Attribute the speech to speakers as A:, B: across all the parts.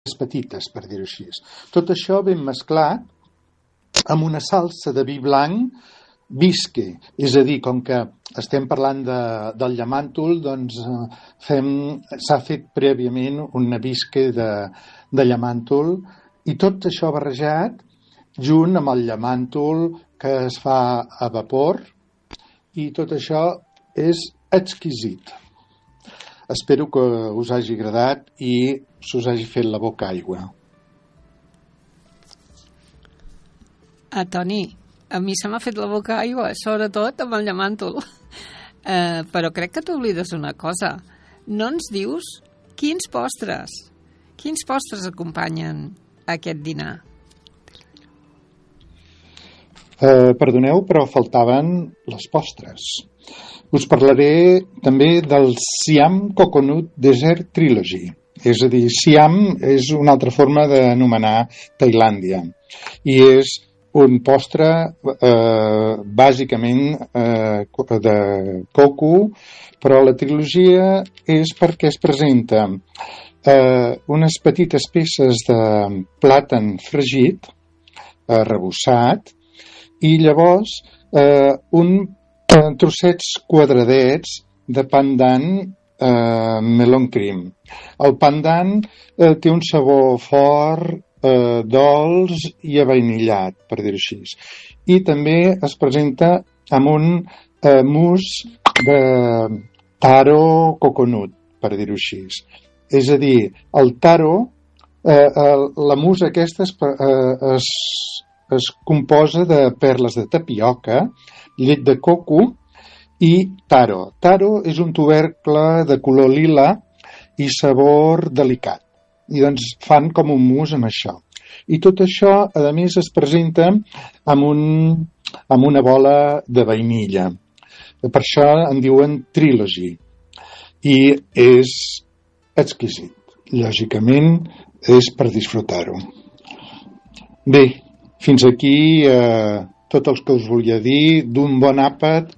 A: petites, per dir-ho així. Tot això ben mesclat amb una salsa de vi blanc visque, és a dir, com que estem parlant del llamàntol, doncs s'ha fet prèviament una visque de llamàntol i tot això barrejat junt amb el llamàntol que es fa a vapor i tot això és exquisit. Espero que us hagi agradat i s'us hagi fet la boca aigua.
B: Toni, a mi se m'ha fet la boca aigua, sobretot amb el llamàntol. Però crec que t'oblides una cosa. No ens dius quins postres acompanyen aquest dinar?
A: Perdoneu, però faltaven les postres. Us parlaré també del Siam Coconut Dessert Trilogy. És a dir, Siam és una altra forma d'anomenar Tailàndia. I és un postre bàsicament de coco, però la trilogia és perquè es presenta unes petites peces de plàtan fregit, arrebossat, i llavors trossets quadradets de pandan melon cream. El pandan té un sabor fort, dolç i avainillat, per dir-ho així. I també es presenta amb un mousse de taro coconut, per dir-ho així. És a dir, el taro, la mousse aquesta es composa de perles de tapioca, llet de coco i taro. Taro és un tubercle de color lila i sabor delicat. I doncs fan com un mousse amb això. I tot això, a més, es presenta amb una bola de vainilla. Per això en diuen trilogy. I és exquisit. Lògicament, és per disfrutar-ho. Bé, fins aquí tot el que us volia dir d'un bon àpat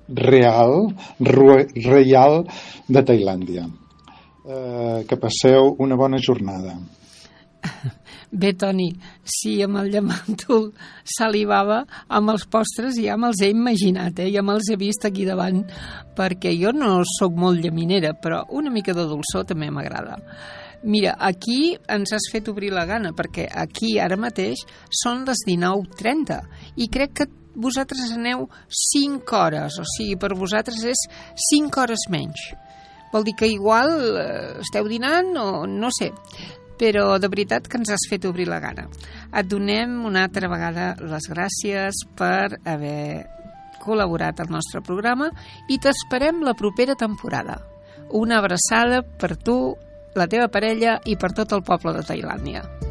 A: reial de Tailàndia. Que passeu una bona jornada.
B: Bé, Toni, si amb el llamàntol salivava, amb els postres ja me'ls he imaginat, ja me'ls he vist aquí davant, perquè jo no sóc molt llaminera, però una mica de dolçor també m'agrada. Mira, aquí ens has fet obrir la gana, perquè aquí ara mateix són les 19:30 i crec que vosaltres aneu 5 hores, o sigui, per vosaltres és 5 hores menys. Vol dir que igual esteu dinant o no sé, però de veritat que ens has fet obrir la gana. Et donem una altra vegada les gràcies per haver col·laborat al nostre programa i t'esperem la propera temporada. Una abraçada per tu, la teva parella i per tot el poble de Tailàndia.